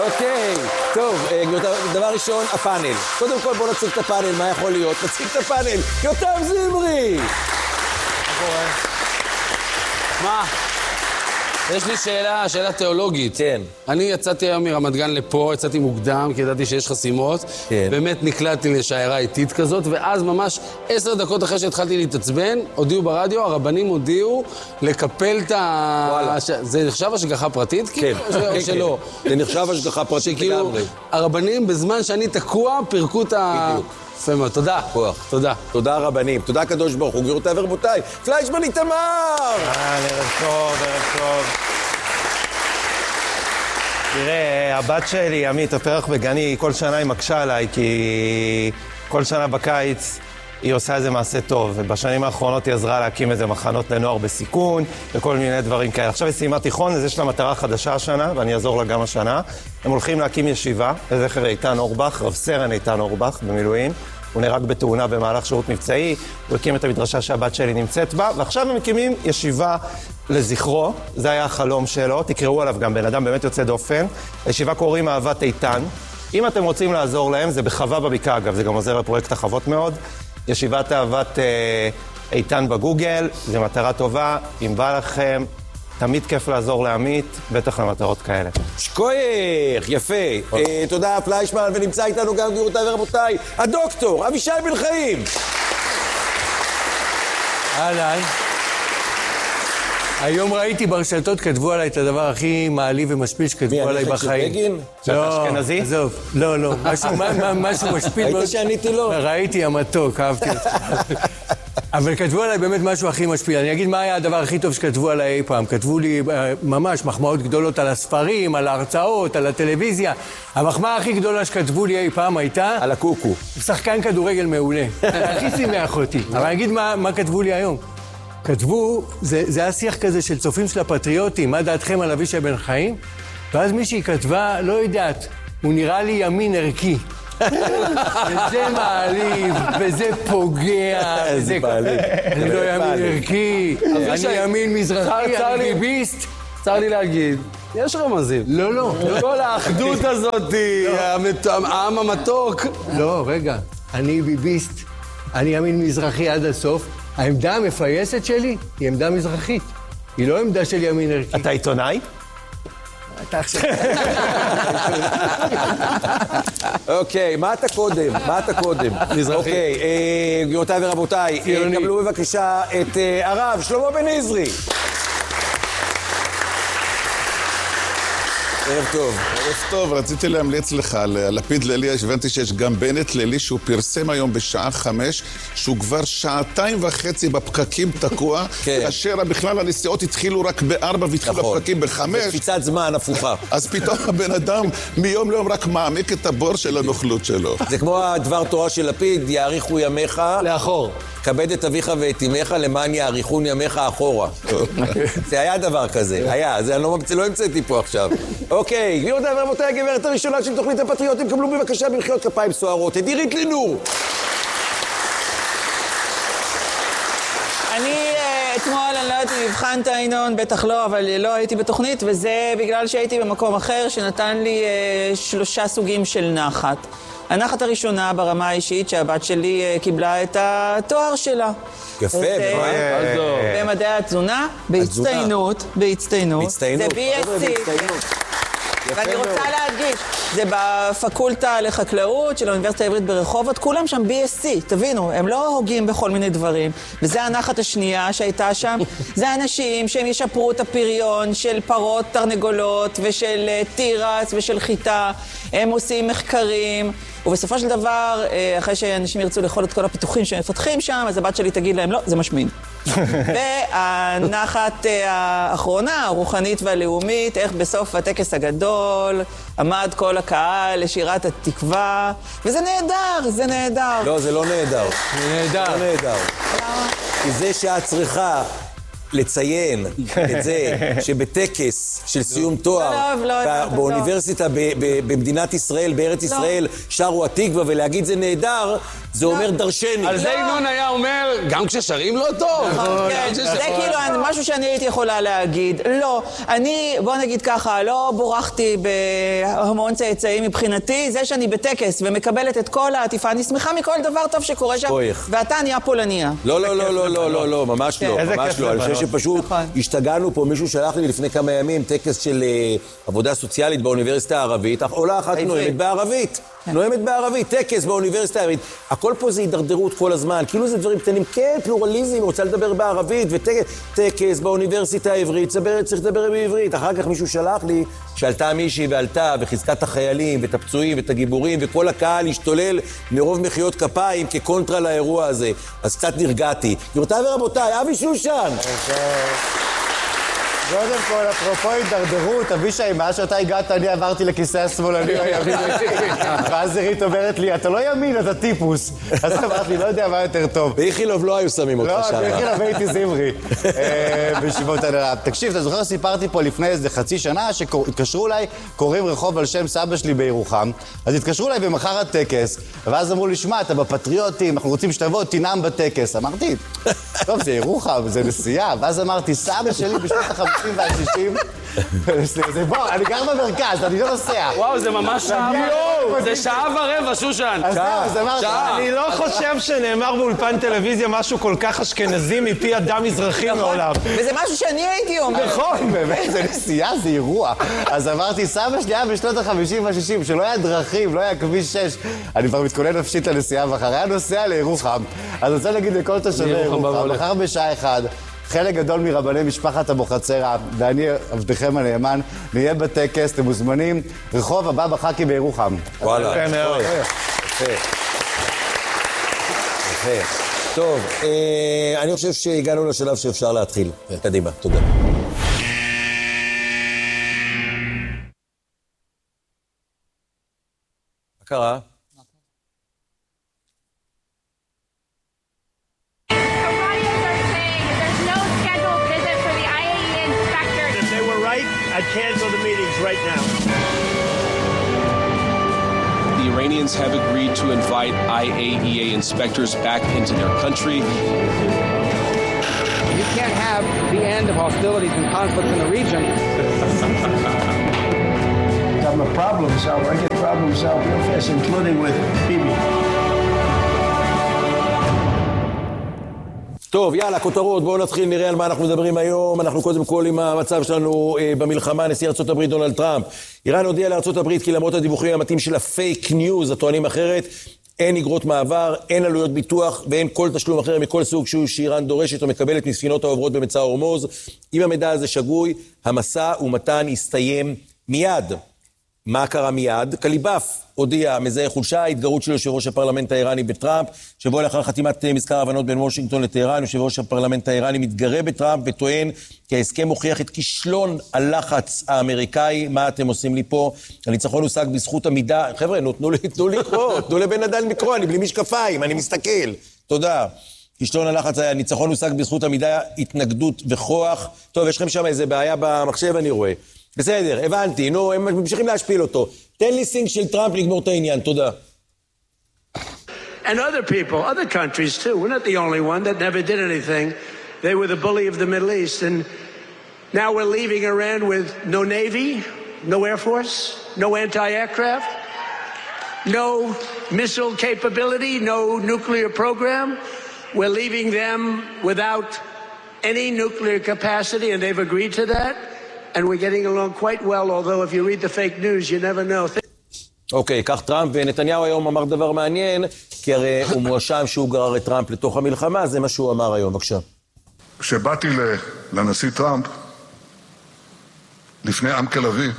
אוקיי, טוב, דבר ראשון, הפאנל. קודם כל בוא נציג את הפאנל, מה יכול להיות? נציג את הפאנל, יותם זמרי! מה קורה? מה? יש לי שאלה תיאולוגית. כן. אני יצאתי היום מרמת גן לפה, יצאתי מוקדם, כי ידעתי שיש חסימות. כן. באמת נקלעתי לשיירה איטית כזאת, ואז ממש 10 דקות אחרי שהתחלתי להתעצבן, הודיעו ברדיו, הרבנים הודיעו לקפל את ה... וואלה. זה נחשב השגחה פרטית? כן, או שלא? זה נחשב השגחה פרטית שכאילו, לגמרי. הרבנים בזמן שאני תקוע, פירקו את ה... בדיוק. יפה מאוד, תודה. כוח. תודה. תודה רבנים, תודה קדוש ברוך הוא, גבירותיי ורבותיי. פליישמן איתמר! ערב טוב, ערב טוב. תראה, הבת שלי, עמית, הפרח בגני, כל שנה היא מקשה עליי, כי כל שנה בקיץ היא עושה איזה מעשה טוב, ובשנים האחרונות היא עזרה להקים איזה מחנות לנוער בסיכון, וכל מיני דברים כאלה. עכשיו היא סיימה תיכון, אז יש לה מטרה חדשה השנה, ואני אעזור לה גם השנה. הם הולכים להקים ישיבה, לזכר איתן אורבך, רב סרן איתן אורבך במילואים. הוא נהרג בתאונה במהלך שירות מבצעי, הוא הקים את המדרשה שהבת שלי נמצאת בה, ועכשיו הם מקימים ישיבה לזכרו, זה היה החלום שלו, תקראו עליו גם, בן אדם באמת יוצא דופן. הישיבה קוראים אהבת איתן. אם אתם רוצים לעזור להם, זה בחווה בבקעה, אגב, זה גם עוזר לפרויקט החוות מאוד. ישיבת אהבת איתן בגוגל, זה מטרה טובה, אם בא לכם, תמיד כיף לעזור לעמית, בטח למטרות כאלה. שכוייך, יפה. תודה פליישמן, ונמצא איתנו גם גבירותיי ורבותיי, הדוקטור אבישי בן חיים. אהלן. היום ראיתי ברשתות, כתבו עליי את הדבר הכי מעליב ומשפיל שכתבו עליי בחיים. בגין? שאתה אשכנזי? עזוב, לא, משהו משפיל. היית שעניתי לו? ראיתי המתוק, אהבתי אותך. אבל כתבו עליי באמת משהו הכי משפיל. אני אגיד מה היה הדבר הכי טוב שכתבו עליי אי פעם. כתבו לי ממש מחמאות גדולות על הספרים, על ההרצאות, על הטלוויזיה. המחמאה הכי גדולה שכתבו לי אי פעם הייתה... על הקוקו. שחקן כדורגל מעולה. הכי שימח אותי. אבל אני אגיד מה כתבו לי היום. כתבו, זה היה שיח כזה של צופים של הפטריוטים, מה דעתכם על אבישי בן חיים? ואז מישהי כתבה, לא יודעת, הוא נראה לי ימין ערכי. וזה מעליב, וזה פוגע. זה מעליב. אני לא ימין ערכי, אני ימין מזרחי, אני ביביסט. צר לי להגיד, יש רמזים. לא. כל האחדות הזאת, העם המתוק. לא, רגע, אני ביביסט, אני ימין מזרחי עד הסוף. העמדה המפייסת שלי היא עמדה מזרחית. היא לא עמדה של ימין ערכי. אתה עיתונאי? אתה עכשיו... אוקיי, מה אתה קודם? מזרחי. אוקיי, גבירותיי ורבותיי, קבלו בבקשה את הרב שלמה בן עזרי. ערב טוב. ערב טוב, רציתי להמליץ לך על לפיד לילי, הבנתי שיש גם בנט לילי שהוא פרסם היום בשעה 5, שהוא כבר 2.5 בפקקים תקוע, כאשר בכלל הנסיעות התחילו רק ב-4 והתחילו הפקקים ב-5. זה קפיצת זמן הפוכה. אז פתאום הבן אדם מיום ליום רק מעמיק את הבור של הנוכלות שלו. זה כמו הדבר תורה של לפיד, יאריכו ימיך... לאחור. כבד את אביך ואת אמך למען יאריכון ימיך אחורה. זה היה דבר כזה, היה, זה לא המצאתי פה עכשיו. אוקיי, גבירותיי ורבותיי, הגברת הראשונה של תוכנית הפטריוטים, קבלו בבקשה במחיאות כפיים סוערות, את עירית לינור. אתמול, אני לא יודעת אם הבחנת ינון, בטח לא, אבל לא הייתי בתוכנית, וזה בגלל שהייתי במקום אחר שנתן לי 3 סוגים של נחת. הנחת הראשונה ברמה האישית שהבת שלי קיבלה את התואר שלה. יפה, במדעי התזונה, בהצטיינות. זה BSc. ואני רוצה להדגיש, זה בפקולטה לחקלאות של האוניברסיטה העברית ברחובות, כולם שם BSc, תבינו, הם לא הוגים בכל מיני דברים. וזה הנחת השנייה שהייתה שם, זה אנשים שהם ישפרו את הפריון של פרות, תרנגולות ושל תירס ושל חיטה, הם עושים מחקרים, ובסופו של דבר, אחרי שאנשים ירצו לאכול את כל הפיתוחים שהם מפתחים שם, אז הבת שלי תגיד להם, לא, זה משמין. והנחת האחרונה, הרוחנית והלאומית, איך בסוף הטקס הגדול עמד כל הקהל לשירת התקווה, וזה נהדר, זה נהדר. לא, זה לא נהדר. זה נהדר. לא נהדר. כי זה שאת צריכה לציין את זה שבטקס של סיום תואר באוניברסיטה במדינת ישראל, בארץ ישראל, שרו התקווה ולהגיד זה נהדר, זה אומר דרשני. על זה ינון היה אומר, גם כששרים לא טוב. זה כאילו משהו שאני הייתי יכולה להגיד. לא, אני, בוא נגיד ככה, לא בורחתי בהמון צאצאים מבחינתי, זה שאני בטקס ומקבלת את כל העטיפה, אני שמחה מכל דבר טוב שקורה שם, ואתה נהיה פולניה. לא, לא, לא, לא, לא, לא, ממש לא, ממש לא. אני חושב שפשוט השתגענו פה, מישהו שלח לי לפני כמה ימים טקס של עבודה סוציאלית באוניברסיטה הערבית, עולה אחת נואמת בערבית. נואמת בערבית, טקס באוניברסיטה העברית. הכל פה זה הידרדרות כל הזמן, כאילו זה דברים קטנים, כן, פלורליזם, רוצה לדבר בערבית, וטקס באוניברסיטה העברית, צריך לדבר בעברית. אחר כך מישהו שלח לי, שעלתה מישהי ועלתה, וחיזקה את החיילים, ואת הפצועים, ואת הגיבורים, וכל הקהל השתולל מרוב מחיאות כפיים כקונטרה לאירוע הזה. אז קצת נרגעתי. גבירותיי ורבותיי, אבי שושן! קודם כל, אפרופו הידרדרות, אבישי, מאז שאתה הגעת, אני עברתי לכיסא השמאלני הימין. ואז זרית אומרת לי, אתה לא ימין, אתה טיפוס. אז אמרתי, לא יודע מה יותר טוב. באיכילוב לא היו שמים אותך שם. לא, באיכילוב הייתי זמרי. בישיבות הנהלה. תקשיב, אתה זוכר, סיפרתי פה לפני איזה חצי שנה, שהתקשרו אליי, קוראים רחוב על שם סבא שלי בירוחם. אז התקשרו אליי במחר הטקס, ואז אמרו לי, שמע, אתה בפטריוטים, אנחנו רוצים שתבוא, תנאם בטקס. אמרתי, טוב, זה ירוחם, זה נסיעה. ואז אמרתי, סבא שלי בשנות ה-50 וה-60, זה בוא, אני גר במרכז, אני לא נוסע. וואו, זה ממש שעה ורבע. זה שעה ורבע, שושן. שעה. אני לא חושב שנאמר באולפן טלוויזיה משהו כל כך אשכנזי מפי אדם מזרחי מעולם. וזה משהו שאני הייתי אומר. נכון, באמת, זה נסיעה, זה אירוע. אז אמרתי, סבא שלי היה בשנות ה-50 וה-60, שלא היה דרכים, לא היה כביש 6. אני כבר מתכונן נפשית לנסיעה, ואחרי היה נוסע לירוחם. אז אני רוצה להגיד לכל תושבי ירוחם, מחר בשעה 1, חלק גדול מרבני משפחת אבוחצירא, ואני, עבדכם הנאמן, נהיה בטקס, אתם מוזמנים, רחוב הבא בחקי בירוחם. וואלה, יפה. יפה. טוב, אני חושב שהגענו לשלב שאפשר להתחיל. קדימה, תודה. מה קרה? I'd cancel the meetings right now. The Iranians have agreed to invite IAEA inspectors back into their country. You can't have the end of hostilities and conflict in the region. I'm a problem solver. I get problem solved real fast, including with Bibi. טוב, יאללה, כותרות, בואו נתחיל, נראה על מה אנחנו מדברים היום. אנחנו קודם כל עם המצב שלנו במלחמה, נשיא ארצות הברית דונלד טראמפ. איראן הודיעה לארצות הברית כי למרות הדיווחים המתאים של הפייק ניוז, הטוענים אחרת, אין אגרות מעבר, אין עלויות ביטוח ואין כל תשלום אחר מכל סוג שאיראן דורשת או מקבלת מספינות העוברות במצע הורמוז. אם המידע הזה שגוי, המשא ומתן יסתיים מיד. מה קרה מיד? קליבאף הודיע מזהה חולשה, התגרות של יושב ראש הפרלמנט האיראני בטראמפ, שבו לאחר חתימת מזכר הבנות בין וושינגטון לטהרן, יושב ראש הפרלמנט האיראני מתגרה בטראמפ וטוען כי ההסכם מוכיח את כישלון הלחץ האמריקאי. מה אתם עושים לי פה? הניצחון הושג בזכות עמידה. חבר'ה, תנו לקרוא, תנו לבן אדם לקרוא, אני בלי משקפיים, אני מסתכל. תודה. כישלון הלחץ, הניצחון הושג בזכות עמידה, התנגדות וכוח. טוב, יש לכם שם איזה בעיה במחשב, אני רואה. בסדר, הבנתי, נו, הם ממשיכים להשפיל אותו. תן לי סינג של טראמפ לגמור את העניין, תודה. And other people, other countries too. We're not the only one that never did anything. They were the bully of the Middle East. And now we're leaving Iran with no Navy, no Air Force, no anti-aircraft, no missile capability, no nuclear program. We're leaving them without any nuclear capacity, and they've agreed to that. And we're getting along quite well, although if you read the fake news, you never know. אוקיי, כך טראמפ, ונתניהו היום אמר דבר מעניין, כי הרי הוא מואשם שהוא גרר את טראמפ לתוך המלחמה, זה מה שהוא אמר היום, בבקשה. כשבאתי לנשיא טראמפ, לפני עמקל אביב,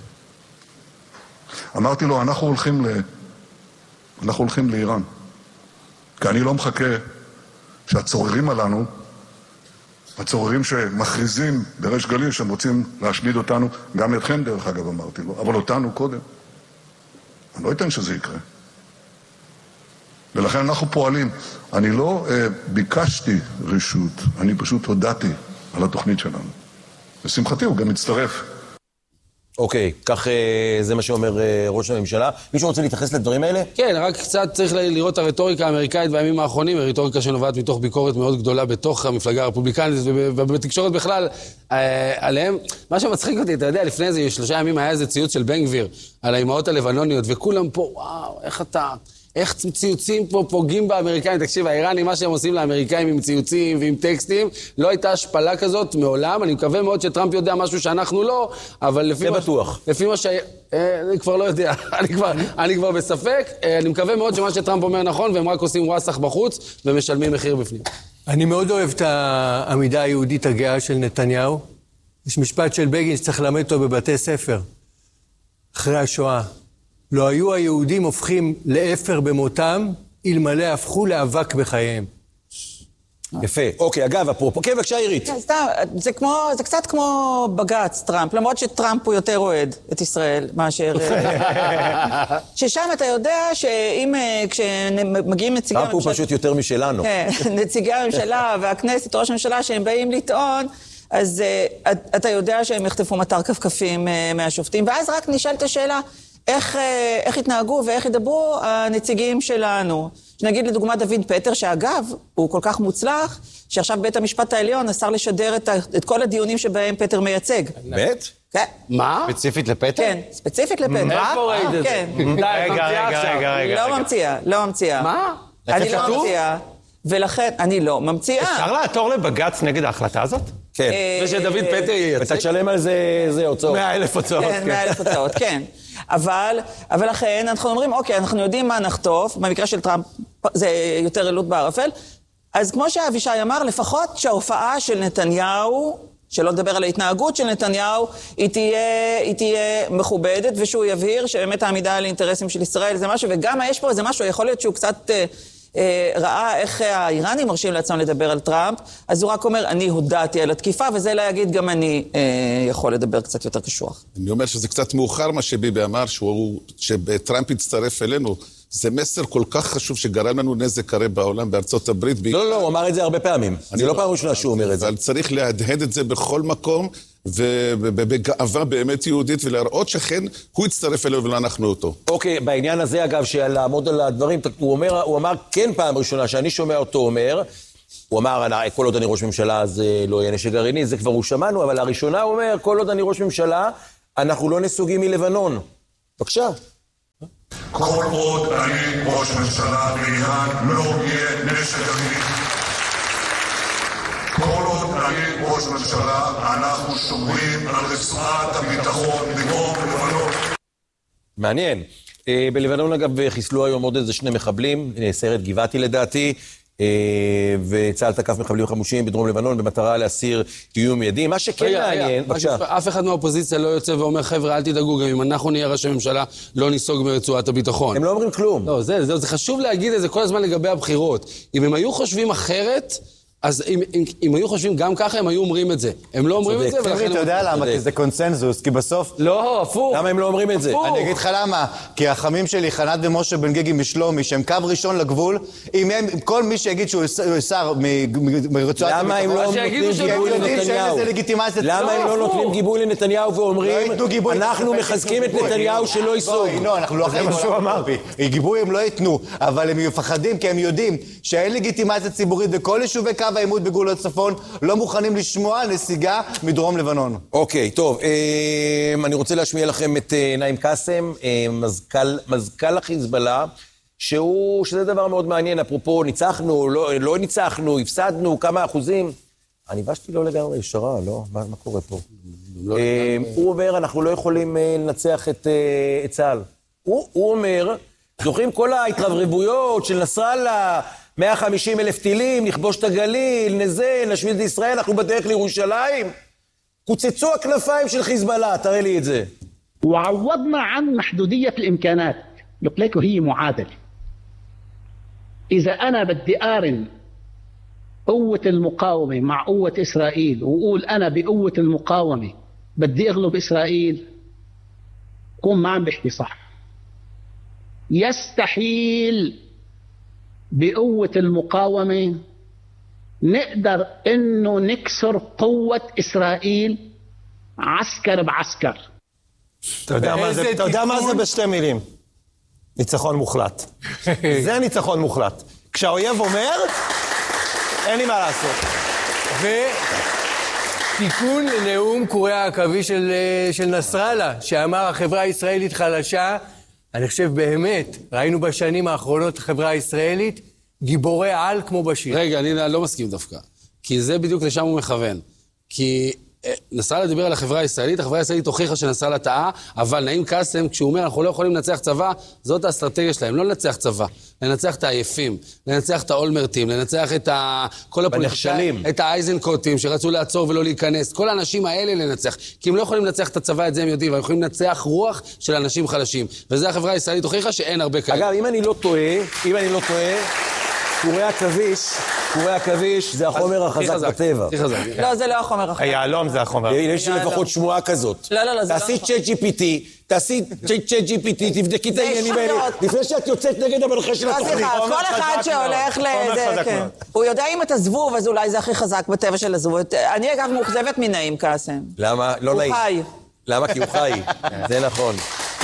אמרתי לו, אנחנו הולכים לאיראן. כי אני לא מחכה שהצוררים עלינו, הצוררים שמכריזים בריש גלי שהם רוצים להשמיד אותנו, גם אתכם דרך אגב אמרתי לו, אבל אותנו קודם. אני לא אתן שזה יקרה. ולכן אנחנו פועלים. אני לא ביקשתי רשות, אני פשוט הודעתי על התוכנית שלנו. לשמחתי הוא גם מצטרף. אוקיי, כך זה מה שאומר ראש הממשלה. מישהו רוצה להתייחס לדברים האלה? כן, רק קצת צריך לראות את הרטוריקה האמריקאית בימים האחרונים, הרטוריקה שנובעת מתוך ביקורת מאוד גדולה בתוך המפלגה הרפובליקנית ובתקשורת בכלל עליהם. מה שמצחיק אותי, אתה יודע, לפני איזה 3 ימים היה איזה ציוץ של בן גביר על האימהות הלבנוניות, וכולם פה, וואו, איך ציוצים פה פוגעים באמריקאים. תקשיב, האיראנים, מה שהם עושים לאמריקאים עם ציוצים ועם טקסטים, לא הייתה השפלה כזאת מעולם. אני מקווה מאוד שטראמפ יודע משהו שאנחנו לא, אבל לפי מה... בטוח. לפי מה אני כבר לא יודע, אני כבר בספק. אני מקווה מאוד שמה שטראמפ אומר נכון, והם רק עושים וואסח בחוץ ומשלמים מחיר בפנים. אני מאוד אוהב את העמידה היהודית הגאה של נתניהו. יש משפט של בגין שצריך ללמד אותו בבתי ספר, אחרי השואה. לא היו היהודים הופכים לאפר במותם, אלמלא הפכו לאבק בחייהם. יפה. אוקיי, אגב, אפרופו, כן, בבקשה, עירית. זה קצת כמו בג"ץ, טראמפ, למרות שטראמפ הוא יותר אוהד את ישראל מאשר... ששם אתה יודע שאם, כשמגיעים נציגי הממשלה... טראמפ הוא פשוט יותר משלנו. כן, נציגי הממשלה והכנסת, ראש הממשלה, שהם באים לטעון, אז אתה יודע שהם יחטפו מטר כפכפים מהשופטים, ואז רק נשאלת השאלה, איך התנהגו ואיך ידברו הנציגים שלנו. שנגיד לדוגמה דוד פטר, שאגב, הוא כל כך מוצלח, שעכשיו בית המשפט העליון אסר לשדר את כל הדיונים שבהם פטר מייצג. באמת? כן. מה? ספציפית לפטר? כן, ספציפית לפטר. איפה ראית את זה? רגע. לא ממציאה. מה? אני לא ממציאה. ולכן, אני לא ממציאה. אפשר לעתור לבג"ץ נגד ההחלטה הזאת? כן. ושדוד פטר ייצג? אתה תשלם על זה הוצאות. 100,000 הוצאות. כן, 100,000 הוצאות, כן. אבל לכן אנחנו אומרים, אוקיי, אנחנו יודעים מה נחטוף, במקרה של טראמפ זה יותר עלות בערפל, אז כמו שאבישי אמר, לפחות שההופעה של נתניהו, שלא לדבר על ההתנהגות של נתניהו, היא תהיה מכובדת, ושהוא יבהיר שבאמת העמידה על אינטרסים של ישראל זה משהו, וגם יש פה איזה משהו, יכול להיות שהוא קצת ראה איך האיראנים מרשים לעצמם לדבר על טראמפ, אז הוא רק אומר, אני הודעתי על התקיפה, וזה להגיד, גם אני יכול לדבר קצת יותר קשוח. אני אומר שזה קצת מאוחר מה שביבי אמר, שטראמפ יצטרף אלינו. זה מסר כל כך חשוב שגרם לנו נזק הרי בעולם, בארצות הברית. לא, הוא אמר את זה הרבה פעמים. זה לא פעם ראשונה שהוא אומר את זה. אבל צריך להדהד את זה בכל מקום, ובגאווה באמת יהודית, ולהראות שכן הוא יצטרף אליו ולא אנחנו אותו. אוקיי, בעניין הזה אגב, שלעמוד על הדברים, הוא אמר כן פעם ראשונה, שאני שומע אותו אומר, הוא אמר, כל עוד אני ראש ממשלה אז לא יהיה נשק גרעיני, זה כבר הוא שמענו, אבל הראשונה הוא אומר, כל עוד אני ראש ממשלה, אנחנו לא נסוגים מלבנון. בבקשה. כל עוד אני ראש ממשלה באיראן לא יהיה נשק גרעיני. כל עוד אני ראש ממשלה, אנחנו שומרים על רצועת הביטחון בדרום לבנון. מעניין. בלבנון אגב חיסלו היום עוד איזה 2 מחבלים, סיירת גבעתי לדעתי, וצה"ל תקף מחבלים חמושים בדרום לבנון במטרה להסיר איום מיידי. מה שכן מעניין, בבקשה. אף אחד מהאופוזיציה לא יוצא ואומר, חבר'ה, אל תדאגו, גם אם אנחנו נהיה ראש הממשלה, לא ניסוג מרצועת הביטחון. הם לא אומרים כלום. לא, זה חשוב להגיד את זה כל הזמן לגבי הבחירות. אם הם היו חושבים אחרת, אז אם היו חושבים גם ככה, הם היו אומרים את זה. הם לא אומרים את זה, ולכן... אתה יודע למה? כי זה קונסנזוס, כי בסוף... לא, הפוך. למה הם לא אומרים את זה? אני אגיד לך למה. כי החמים שלי, חנת ומשה בן גגי משלומי, שהם קו ראשון לגבול, אם כל מי שיגיד שהוא שר מרצועת... למה הם לא נותנים גיבוי לנתניהו? למה הם לא נותנים גיבוי לנתניהו ואומרים, אנחנו מחזקים את נתניהו שלא ייסוג? לא, אנחנו לא אחרים. גיבוי הם לא ייתנו, אבל הם מפחדים כי הם יודעים שאין לגיטימציה ציבורית וכל יישובי קו העימות בגבול הצפון לא מוכנים לשמוע נסיגה מדרום לבנון. אוקיי, טוב. אני רוצה להשמיע לכם את נעים קאסם, מזכ"ל החיזבאללה, שזה דבר מאוד מעניין. אפרופו, ניצחנו, לא ניצחנו, הפסדנו, כמה אחוזים. אני בשתי לא לגמרי ישרה, לא? מה קורה פה? הוא אומר, אנחנו לא יכולים לנצח את צה"ל. הוא אומר, זוכרים כל ההתרברבויות של נסראללה, 150,000 טילים, נכבוש את הגליל, נשמיד את ישראל, אנחנו בדרך לירושלים. קוצצו הכנפיים של חיזבאללה, תראה לי את זה. وعوضنا عن محدودية الإمكانات. يقول هي معادلة. إذا أنا بدي أقارن قوة المقاومة مع قوة إسرائيل وأقول أنا بقوة المقاومة بدي أغلب إسرائيل، قوم ما عم بحكي صح. يستحيل بقوة المقاومة نقدر إنه نكسر قوة إسرائيل عسكر بعسكر. אתה יודע מה זה בשתי מילים? ניצחון מוחלט. זה ניצחון מוחלט. כשהאויב אומר, אין לי מה לעשות. תיקון לנאום קורי העכבי של נסראללה, שאמר החברה הישראלית חלשה. אני חושב באמת, ראינו בשנים האחרונות החברה הישראלית גיבורי על כמו בשיר. רגע, אני לא מסכים דווקא. כי זה בדיוק לשם הוא מכוון. כי נסראללה דיבר על החברה הישראלית, החברה הישראלית הוכיחה שנסראללה טעה, אבל נעים קאסם, כשהוא אומר, אנחנו לא יכולים לנצח צבא, זאת האסטרטגיה שלהם, לא לנצח צבא, לנצח את העייפים, לנצח את האולמרטים, לנצח את כל הפוליטיקאים, את האייזנקוטים שרצו לעצור ולא להיכנס, כל האנשים האלה לנצח, כי הם לא יכולים לנצח את הצבא, את זה הם יודעים, אבל יכולים לנצח רוח של אנשים חלשים, וזה החברה הישראלית הוכיחה שאין הרבה כאלה. אגב, אם אני לא טועה, קורי עכביש זה החומר החזק בטבע. לא, זה לא החומר החזק. היעלום זה החומר. יש לי לפחות שמועה כזאת. לא, זה לא. תעשי צ'אט GPT, תבדקי את העניינים האלה. לפני שאת יוצאת נגד המנחה של התוכנית. כל אחד שהולך לזה, הוא יודע אם אתה זבוב, אז אולי זה הכי חזק בטבע של הזבוב. אני אגב מאוכזבת מנעים קאסם. למה? לא נעים. הוא חי. למה? כי הוא חי. זה נכון.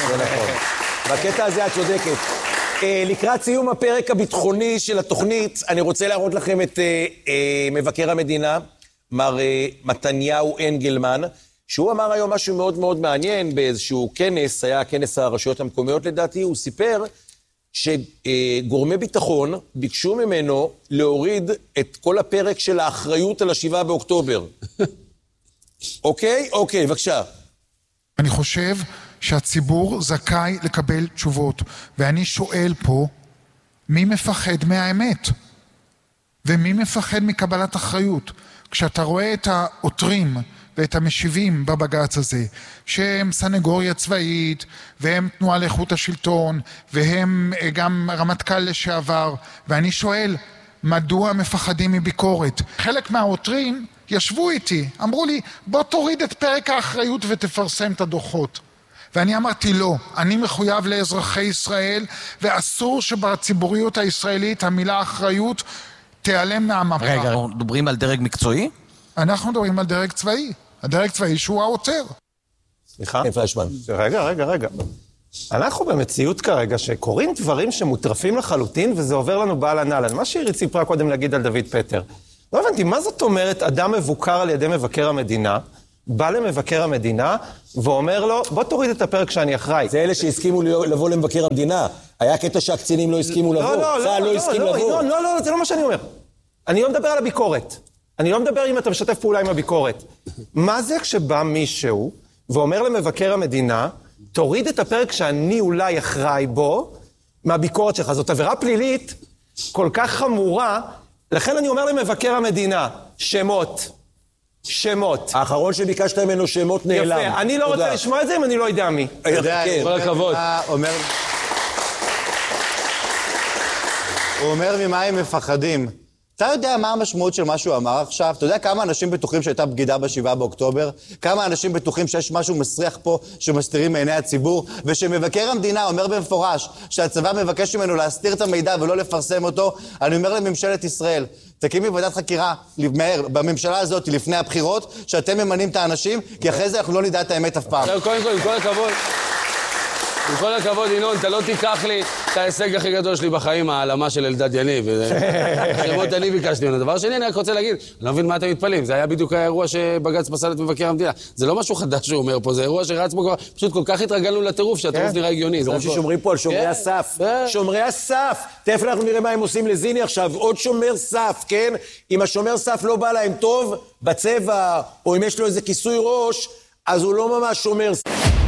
בקטע הזה את צודקת. לקראת סיום הפרק הביטחוני של התוכנית, אני רוצה להראות לכם את מבקר המדינה, מר מתניהו אנגלמן, שהוא אמר היום משהו מאוד מאוד מעניין באיזשהו כנס, היה כנס הרשויות המקומיות לדעתי, הוא סיפר שגורמי ביטחון ביקשו ממנו להוריד את כל הפרק של האחריות על 7 באוקטובר. אוקיי, בבקשה. אני חושב שהציבור זכאי לקבל תשובות, ואני שואל פה, מי מפחד מהאמת? ומי מפחד מקבלת אחריות? כשאתה רואה את העותרים ואת המשיבים בבג"ץ הזה, שהם סנגוריה צבאית, והם תנועה לאיכות השלטון, והם גם רמטכ"ל לשעבר, ואני שואל, מדוע מפחדים מביקורת? חלק מהעותרים ישבו איתי, אמרו לי, בוא תוריד את פרק האחריות ותפרסם את הדוחות. ואני אמרתי לא, אני מחויב לאזרחי ישראל, ואסור שבציבוריות הישראלית המילה אחריות תיעלם מהמפה. רגע, אנחנו מדברים על דרג מקצועי? אנחנו מדברים על דרג צבאי. הדרג צבאי שהוא העותר. סליחה? רגע. אנחנו במציאות כרגע שקוראים דברים שמוטרפים לחלוטין, וזה עובר לנו בעל הנעלן. מה שעירית סיפרה קודם להגיד על דוד פטר. לא הבנתי, מה זאת אומרת אדם מבוקר על ידי מבקר המדינה, בא למבקר המדינה ואומר לו, בוא תוריד את הפרק שאני אחראי. זה אלה שהסכימו לבוא למבקר המדינה. היה קטע שהקצינים לא הסכימו לבוא. צה"ל לא הסכים לבוא. לא, זה לא מה שאני אומר. אני לא מדבר על הביקורת. אני לא מדבר אם אתה משתף פעולה עם הביקורת. מה זה כשבא מישהו ואומר למבקר המדינה, תוריד את הפרק שאני אולי אחראי בו מהביקורת שלך. זאת עבירה פלילית כל כך חמורה, לכן אני אומר למבקר המדינה, שמות. האחרון שביקשת ממנו שמות נעלם. יפה, אני לא רוצה לשמוע את זה אם אני לא יודע מי. כל הכבוד. הוא אומר ממה הם מפחדים. אתה יודע מה המשמעות של מה שהוא אמר עכשיו? אתה יודע כמה אנשים בטוחים שהייתה בגידה ב7 באוקטובר? כמה אנשים בטוחים שיש משהו מסריח פה שמסתירים מעיני הציבור? ושמבקר המדינה אומר במפורש שהצבא מבקש ממנו להסתיר את המידע ולא לפרסם אותו. אני אומר לממשלת ישראל, תקימי ועדת חקירה מהר בממשלה הזאת לפני הבחירות, שאתם ממנים את האנשים, כי אחרי זה אנחנו לא נדע את האמת אף פעם. קודם כל, עם כל הכבוד, ינון, אתה לא תיקח לי את ההישג הכי גדול שלי בחיים, העלמה של אלדד יניב. שמות אני ביקשתי ממנו. דבר שני, אני רק רוצה להגיד, אני לא מבין מה אתם מתפלים. זה היה בדיוק האירוע שבג"ץ פסל את מבקר המדינה. זה לא משהו חדש שהוא אומר פה, זה אירוע שרץ בו כבר, פשוט כל כך התרגלנו לטירוף, שהטירוף נראה הגיוני. זה ששומרים פה על שומרי הסף. שומרי הסף! תכף אנחנו נראה מה הם עושים לזיני עכשיו. עוד שומר סף, כן? אם השומר סף לא בא להם טוב, בצבע, או אם יש לו איזה כיסוי ראש, אז הוא לא ממש שומר סף.